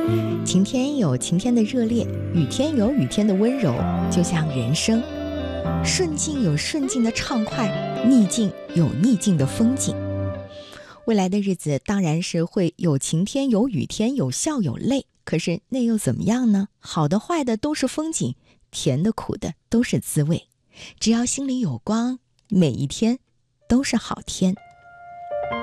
晴天有晴天的热烈，雨天有雨天的温柔，就像人生，顺境有顺境的畅快，逆境有逆境的风景。未来的日子当然是会有晴天有雨天，有笑有泪，可是那又怎么样呢？好的坏的都是风景，甜的苦的都是滋味，只要心里有光，每一天都是好天。